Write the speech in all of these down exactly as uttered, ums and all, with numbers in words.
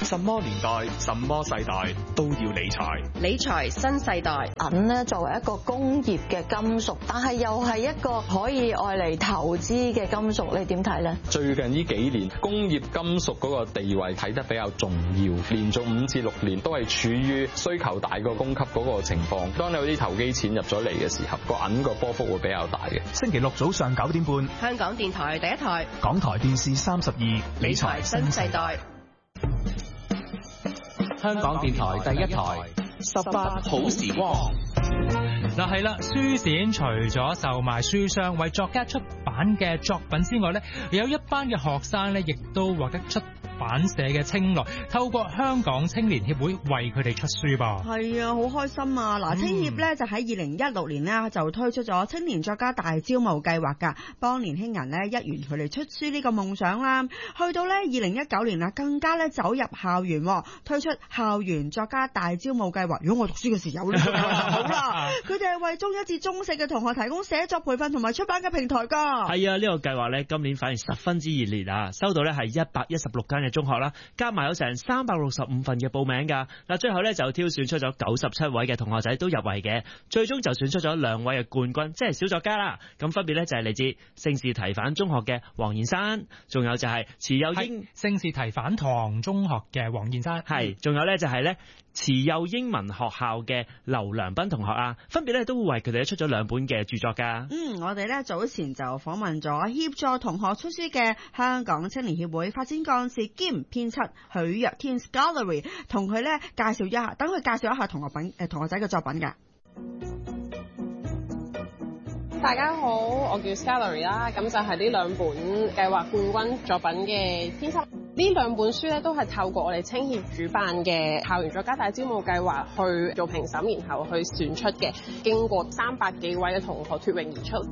什麼年代、什麼世代都要理財。 理財新世代。 銀呢作為一個工業嘅金屬，但係又係一個可以愛嚟投資嘅金屬，你點睇呢？ 最近呢幾年工業金屬嗰個地位睇得比較重要，連續五至六年都係處於需求大過供給嗰個情況。當有啲投機錢入咗嚟嘅時候，個銀個波幅會比較大嘅。 星期六早上九點半， 香港電台第一台， 港台電視三十二， 理財新世代。 香港電台第一台，十八好時光。 嗱係啦，書展除咗售賣書商為作家出版嘅作品之外咧，有一班嘅學生咧，亦都獲得出版社嘅青睞，透過香港青年協會為佢哋出書噃。 係啊，好開心啊！嗱、嗯，青協咧就喺二零一六年呢，就推出咗青年作家大招募計劃㗎，幫年輕人呢一圓佢哋出書呢個夢想啦。去到呢二零一九年啊，更加咧走入校園，推出校園作家大招募計劃。如果我讀書嘅時候有呢個計劃就好啦。佢哋係為中一至中四嘅同學提供寫作培訓同埋出版嘅平台㗎。 係啊，呢、這個計劃咧今年反而十分之熱烈啊！收到咧係一百一十六間嘅中學啦，加埋有成三百六十五份嘅報名噶。嗱，最後咧就挑選出咗九十七位嘅同學仔都入圍嘅，最終就選出咗兩位嘅冠軍，即係小作家啦。咁分別咧就係嚟自聖士提反中學嘅黃燕山，仲有就係慈幼英聖士提反堂中學嘅黃燕山， 係，仲有咧就係咧慈幼英文學校嘅劉良斌同學啊，分別咧都會為佢哋出咗兩本嘅著作噶。 嗯，我哋咧早前就訪問咗協助同學出書嘅香港青年協會發展幹事兼編輯許若天 Scholarly， 同佢咧介紹一下，等佢介紹一下同學品誒同學仔嘅作品噶。 大家好，我叫 Scholarly 啦，咁就係呢兩本計劃冠軍作品嘅編輯。呢兩本書咧都係透過我哋青協主辦嘅校園作家大招募計劃去做評審，然後去選出嘅，經過三百幾位嘅同學脫穎而出。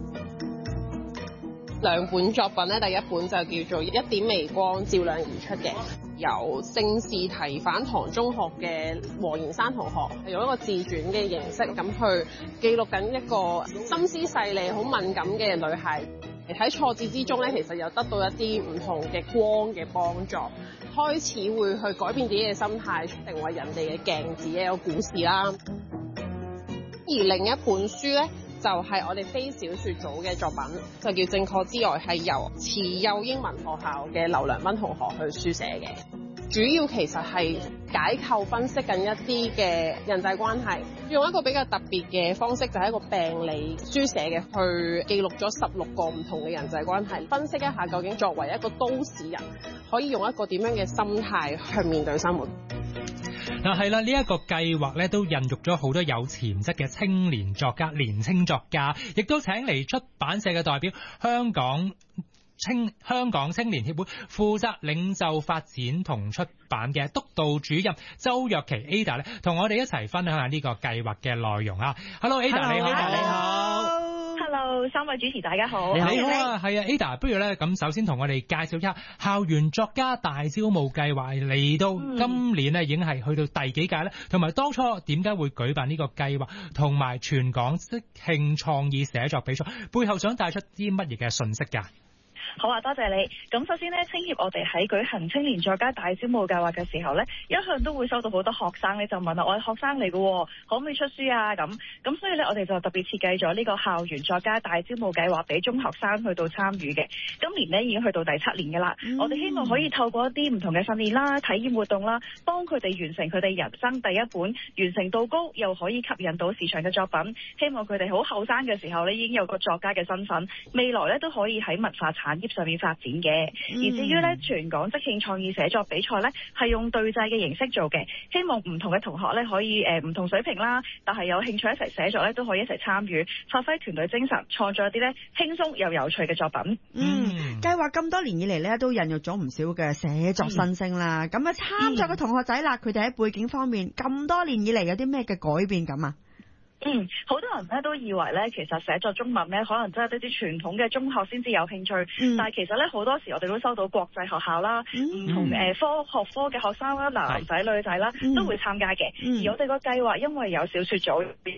兩本作品咧，第一本就叫做一點微光照亮而出嘅，由聖士提反堂中學嘅黃妍珊同學用一個自傳嘅形式咁去記錄緊一個心思細膩、好敏感嘅女孩。喺挫折之中咧，其實又得到一啲唔同嘅光嘅幫助，開始會去改變自己嘅心態，成為人哋嘅鏡子嘅一個故事啦。而另一本書咧，就係、是、我哋非小說組嘅作品，就叫正確之外，係由慈幼英文學校嘅劉良斌同學去書寫嘅。主要其實係解構分析緊一啲嘅人際關係，用一個比較特別嘅方式，就係一個病理書寫嘅，去記錄咗十六個唔同嘅人際關係，分析一下究竟作為一個都市人，可以用一個點樣嘅心態去面對生活。 嗱係啦，呢一個計劃咧都孕育咗好多有潛質嘅青年作家、年青作家，亦都請嚟出版社嘅代表，香港青香港青年協會負責領袖發展同出版嘅督導主任周若琪 Ada 咧，同我哋一齊分享下呢個計劃嘅內容啊。Hello Ada， 你好。 你好。Hello， 三位主持大家好。 你好啊，係啊 Ada， 不如咧咁首先同我哋介紹一下校園作家大招募計劃，嚟到今年咧已經係去到第幾屆咧，同埋當初點解會舉辦呢個計劃，同埋全港即興創意寫作比賽背後想帶出啲乜嘢嘅信息㗎？ 好啊，多謝你。咁首先呢，青協我哋喺舉行青年作家大招募計劃嘅時候呢，一向都會收到好多學生呢就問啦，我係學生嚟嘅，可唔可以出書啊？咁咁所以呢，我哋就特別設計咗呢個校園作家大招募計劃俾中學生去到參與嘅。今年呢已經去到第七年㗎啦。嗯、我哋希望可以透過一啲唔同嘅訓練啦、體驗活動啦，幫佢哋完成佢哋人生第一本完成度高又可以吸引到市場嘅作品。希望佢哋好後生嘅時候呢已經有個作家嘅身份，未來呢都可以喺文化產業上面發展嘅。而至於咧全港即興創意寫作比賽咧，係用對制嘅形式做嘅，希望唔同嘅同學咧可以誒唔同水平啦，但係有興趣一齊寫作咧都可以一齊參與，發揮團隊精神，創作一啲咧輕鬆又有趣嘅作品。 嗯，計劃咁多年以嚟咧都孕育咗唔少嘅寫作新星啦。咁啊參作嘅同學仔啦，佢哋喺背景方面咁多年以嚟有啲咩嘅改變咁啊？ 嗯，好多人咧都以為咧，其實寫作中文咧，可能真係啲啲傳統嘅中學先至有興趣。嗯、但係其實咧，好多時我哋都收到國際學校啦，唔、嗯、同誒科學科嘅學生啦，男仔女仔啦，都會參加嘅。嗯、而我哋個計劃因為有小說組。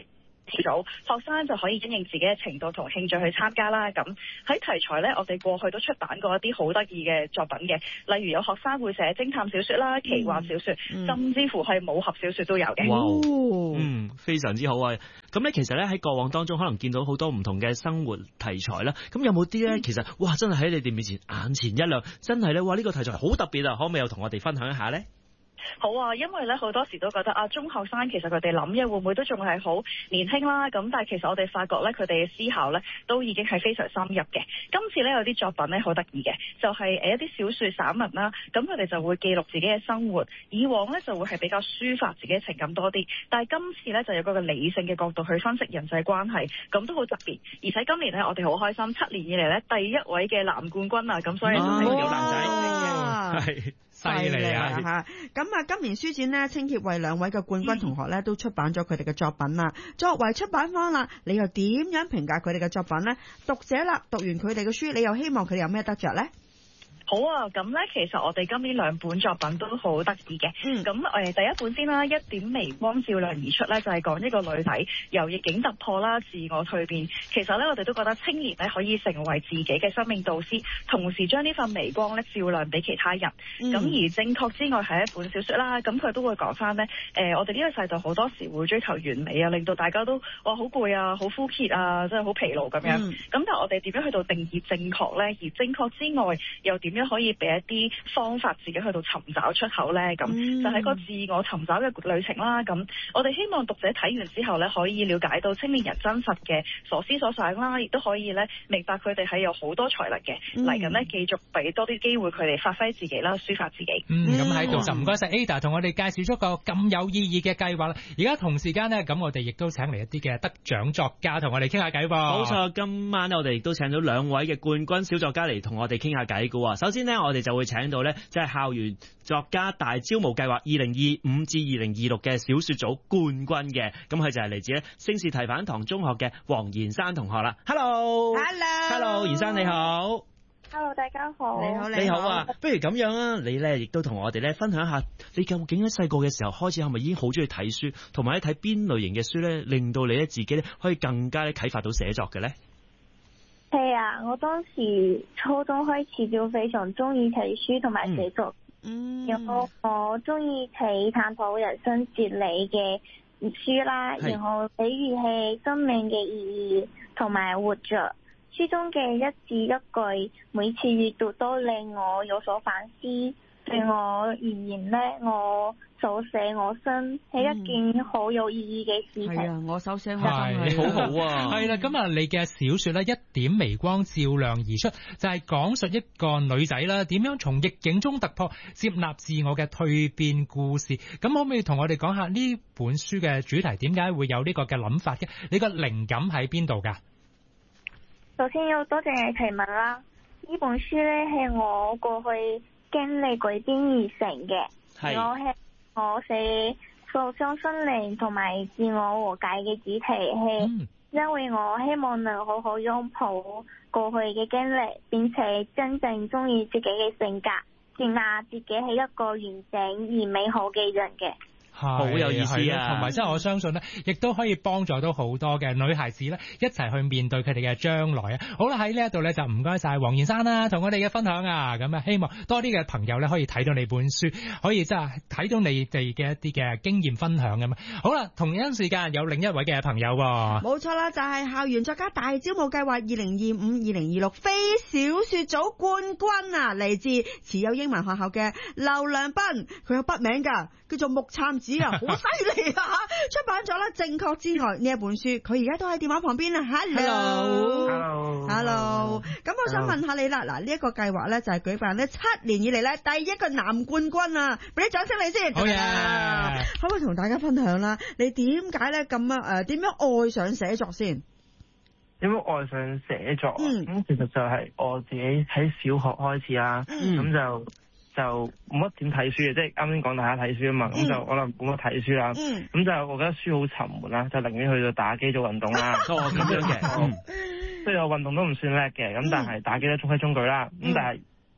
組，學生就可以因應自己嘅程度同興趣去參加啦。咁喺題材咧，我哋過去都出版過一啲好得意嘅作品嘅，例如有學生會寫偵探小說啦、奇幻小說，嗯、甚至乎係武俠小說都有嘅。 哇，嗯，非常之好啊！咁咧，其實咧喺過往當中，可能見到好多唔同嘅生活題材啦。咁有冇啲咧？其實哇，真係喺你哋面前眼前一亮，真係咧，哇！呢個題材好特別啊！可唔可以又同我哋分享一下咧？ 好啊，因為咧好多時都覺得啊，中學生其實佢哋諗嘢會唔會都仲係好年輕啦，咁但係其實我哋發覺咧，佢哋嘅思考咧都已經係非常深入嘅。今次咧有啲作品咧好得意嘅，就係誒一啲小說散文啦，咁佢哋就會記錄自己嘅生活。以往咧就會係比較抒發自己嘅情感多啲，但係今次咧就有嗰個理性嘅角度去分析人際關係，咁都好特別。而且今年咧我哋好開心，七年以嚟咧第一位嘅男冠軍啊，咁所以都係有男仔，係。 犀利啊！ 嚇咁啊！今年書展呢，青協為兩位嘅冠軍同學咧都出版咗佢哋嘅作品啦。作為出版方啦，你又點樣評價佢哋嘅作品呢？讀者啦，讀完佢哋嘅書，你又希望佢哋有咩得着呢？ 好啊，咁咧其實我哋今年兩本作品都好得意嘅。嗯，咁誒第一本先啦，一點微光照亮而出咧，就係講一個女仔由逆境突破啦，自我蛻變。其實咧我哋都覺得青年咧可以成為自己嘅生命導師，同時將呢份微光咧照亮俾其他人。咁、嗯、而正確之外係一本小說啦，咁佢都會講翻咧誒我哋呢個世代好多時會追求完美啊，令到大家都哇好攰啊，好枯竭啊，真係好疲勞咁樣。咁、嗯、但係我哋點樣去到定義正確咧？而正確之外又點樣可以俾一啲方法自己去到尋找出口呢？咁、嗯、就係個自我尋找嘅旅程啦。咁我哋希望讀者睇完之後呢，可以了解到青年人真實嘅所思所想啦，亦都可以呢明白佢哋係有好多才能嘅。嚟緊呢，繼續俾多啲機會佢哋發揮自己啦，抒發自己。 嗯，咁喺度就唔該晒 Ada 同我哋介紹咗個咁有意義嘅計劃啦。而家同時間呢，咁我哋亦都請嚟一啲嘅得獎作家同我哋傾下偈噃。 冇錯，今晚呢我哋亦都請到兩位嘅冠軍小作家嚟同我哋傾下偈噶。首先呢，我哋就會請到咧，即係校園作家大招募計劃二零二五至二零二六嘅小說組冠軍嘅，咁佢就係嚟自咧聖士提反堂中學嘅黃妍珊同學啦。Hello，Hello，Hello， 妍珊你好。 Hello， 大家好。 你好， 你好啊。不如咁樣啊，你咧亦都同我哋咧分享一下，你究竟喺細個嘅時候開始係咪已經好中意睇書，同埋咧睇邊類型嘅書咧，令到你咧自己咧可以更加咧啟發到寫作嘅咧？ 係啊，我當時初中開始就非常中意睇書同埋寫作，嗯，然後我中意睇探討人生哲理嘅書啦，然後比如係生命嘅意義同埋活着，書中嘅一字一句，每次閱讀都令我有所反思。對我而言呢，我手寫我心係一件好有意義嘅事情。係、嗯、啊，我手寫我心係好好啊。 係啦，咁啊，你嘅小說咧，一點微光照亮而出，就係、是、講述一個女仔啦，點樣從逆境中突破，接納自我嘅蛻變故事。咁可唔可以同我哋講下呢本書嘅主題？點解會有呢個嘅諗法嘅？你個靈感喺邊度噶？ 首先要多謝你提問啦。呢本書咧係我過去經歷改編而成嘅，我係我寫受傷心靈同埋自我和解嘅主題，係、嗯、因為我希望能好好擁抱過去嘅經歷，並且真正中意自己嘅性格，接納自己係一個完整而美好嘅人嘅。 好有意思啊！ 同埋即係我相信咧，亦都可以幫助到好多嘅女孩子咧，一齊去面對佢哋嘅將來啊！好啦，喺呢一度咧就唔該晒黃妍珊啦，同我哋嘅分享啊！咁啊，希望多啲嘅朋友咧可以睇到你本書，可以即係睇到你哋嘅一啲嘅經驗分享咁啊！好啦，同樣時間有另一位嘅朋友喎， 冇錯啦，就係、是、校園作家大招募計劃二零二五、二零二六非小說組冠軍啊！嚟自慈幼英文學校嘅劉良斌，佢有筆名㗎，叫做木杉子。好犀利啊！出版咗啦，正確之外呢一本書，佢而家都喺電話旁邊啊。Hello，Hello，Hello。咁我想問下你啦，嗱呢一個計劃咧就係舉辦呢七年以嚟咧第一個男冠軍啊！俾啲掌聲你先。好嘅，可唔可以同大家分享啦？你點解咧咁樣誒？點樣愛上寫作先？ 點樣愛上寫作？嗯，咁其實就係我自己喺小學開始啦，咁、嗯、就。就冇乜點睇書嘅，即係啱先講大家睇書啊嘛，咁、嗯、就可能冇乜睇書啦。咁、嗯、就我覺得書好沉悶啦，就寧願去到打機做運動啦。哦，咁樣嘅，即係我運動都唔算叻嘅，咁但係打機都中規中矩啦。咁、嗯、但係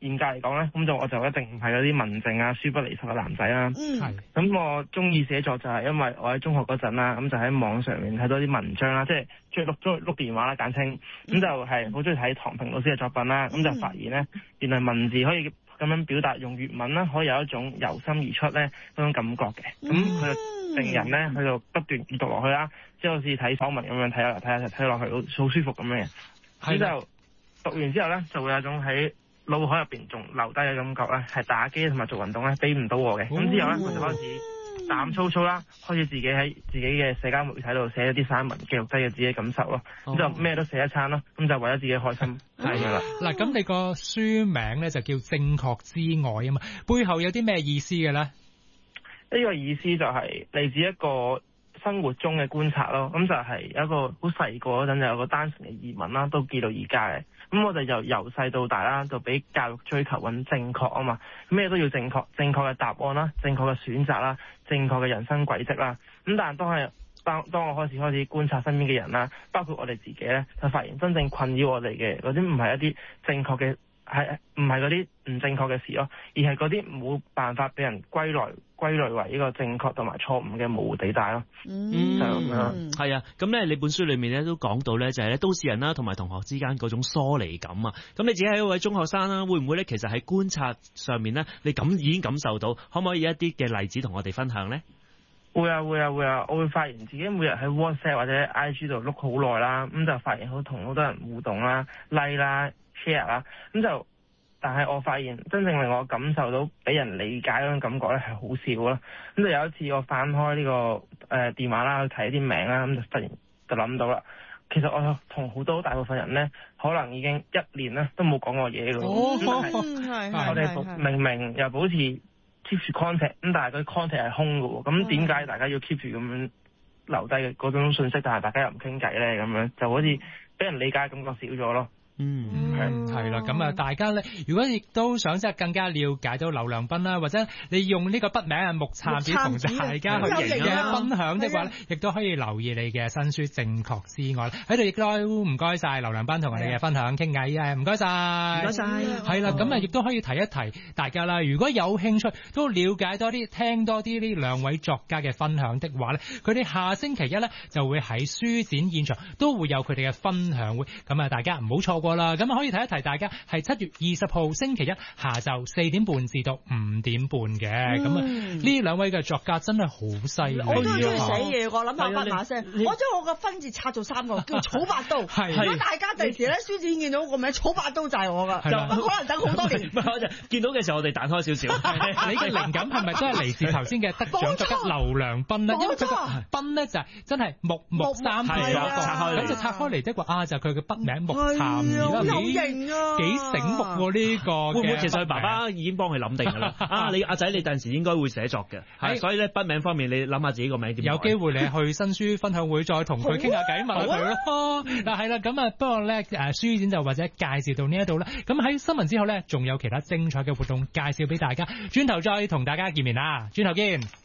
嚴格嚟講咧，咁就我就一定唔係嗰啲文靜啊、書不離手嘅男仔啦。 嗯， 咁我中意寫作就係因為我喺中學嗰陣啦，咁就喺網上面睇到啲文章啦，即係中意碌中意碌電話啦簡稱，咁就係好中意睇唐平老師嘅作品啦，咁就發現咧，原來文字可以咁樣表達，用粵文啦，可以有一種由心而出咧嗰種感覺嘅。咁佢就令人咧喺度不斷閱讀落去啦，即係好似睇訪文咁樣睇下睇下睇落去好舒服咁樣嘅。咁就讀完之後咧，就會有一種喺腦海入邊仲留低嘅感覺咧，係打機同埋做運動咧俾唔到我嘅。咁、哦、之後咧，我就開始膽粗粗啦，開始自己喺自己嘅社交媒體度寫一啲散文，記錄低嘅自己嘅感受咯。咁、哦、就咩都寫一餐咯，咁就為咗自己開心係噶啦。嗱， 咁你個書名咧就叫正確之外啊嘛，背後有啲咩意思嘅咧？呢、 呢個意思就係嚟自一個生活中嘅觀察咯。咁就係有一個好細個嗰陣就有個單純嘅疑問啦，都記到而家嘅。咁我哋就由細到大啦，就俾教育追求揾正確啊嘛，咩都要正確，正確嘅答案啦，正確嘅選擇啦，正確嘅人生軌跡啦。咁但係當係當當我開始開始觀察身邊嘅人啦，包括我哋自己咧，就發現真正困擾我哋嘅嗰啲唔係一啲正確嘅，係唔係嗰啲唔正確嘅事咯，而係嗰啲冇辦法俾人歸來歸類為呢個正確同埋錯誤嘅模糊地帶咯。 嗯，係啊，咁咧你本書裏面咧都講到咧，就係咧都市人啦同埋同學之間嗰種疏離感啊。咁你自己係一位中學生啦，會唔會咧其實喺觀察上面咧，你感已經感受到，可唔可以一啲嘅例子同我哋分享咧？ 會啊會啊會啊！我會發現自己每日喺 WhatsApp 或者 I G 度碌好耐啦，咁就發現好同好多人互動啦、like 啦、share 啦，咁就。但係我發現真正令我感受到俾人理解嗰種感覺咧係好少咯。咁就有一次我翻開呢、這個誒、呃、電話啦，去睇啲名啦，咁就突然就諗到啦。其實我同好多大部分人咧，可能已經一年咧都冇講過嘢嘅。哦，係我哋明明又保持 keep 住 contact，咁但係佢 contact 係空嘅喎。咁點解大家要 keep 住咁樣留低嘅嗰種信息，但係大家又唔傾偈咧？咁樣就好似俾人理解嘅感覺少咗咯。 嗯，係係啦，咁啊，大家咧，如果亦都想即係更加了解到劉良彬啦，或者你用呢個筆名啊木杉子同大家去嘅分享的話咧，亦都可以留意你嘅新書《正確之外》喺度，亦都唔該晒劉良彬同我哋嘅分享傾偈啊，唔該晒，唔該晒，係啦，咁啊，亦都可以提一提大家啦，如果有興趣都了解多啲、聽多啲呢兩位作家嘅分享的話咧，佢哋下星期一咧就會喺書展現場都會有佢哋嘅分享會，咁啊，大家唔好錯過啦，咁啊可以提一提大家係七月二十號星期一下晝四點半至到五點半嘅，咁啊呢兩位嘅作家真係好犀利， 我都中意寫嘢，我諗下筆馬聲，我將我個分字拆做三個，叫草八刀。係，如果大家第時咧書展見到個名草八刀就係我噶，就可能等好多年。 唔係，我就見到嘅時候我哋彈開少少。 你嘅靈感係咪真係嚟自頭先嘅得獎作家劉良彬咧？因為佢個彬咧就係真係木木三撇嗰個，咁就拆開嚟即係話啊，就係佢嘅筆名木杉兒。 有型啊！ 幾醒目喎呢個， 會唔會其實佢爸爸已經幫佢諗定㗎啦？啊，你阿仔你第陣時應該會寫作嘅，係所以咧筆名方面你諗下自己個名點。 有機會你去新書分享會再同佢傾下偈，問下佢咯。嗱係啦，咁啊不過咧誒書展就或者介紹到呢一度啦。咁喺新聞之後咧，仲有其他精彩嘅活動介紹俾大家。轉頭再同大家見面啦，轉頭見。